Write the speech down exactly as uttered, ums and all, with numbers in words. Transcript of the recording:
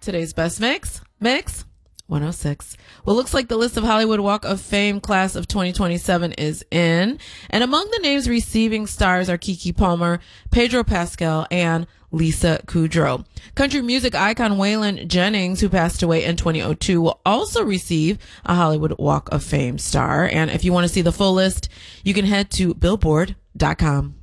Today's best mix, mix one oh six. Well, looks like the list of Hollywood Walk of Fame class of twenty twenty-seven is in. And among the names receiving stars are Keke Palmer, Pedro Pascal, and Lisa Kudrow. Country music icon Waylon Jennings, who passed away in twenty oh two, will also receive a Hollywood Walk of Fame star. And if you want to see the full list, you can head to billboard dot com.